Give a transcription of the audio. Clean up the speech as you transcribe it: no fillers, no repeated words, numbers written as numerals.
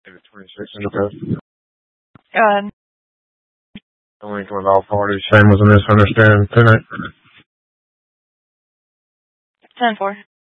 Maybe 26 in the past. Uh, I linked with all parties. Same was a misunderstanding. 10-8. 10-4.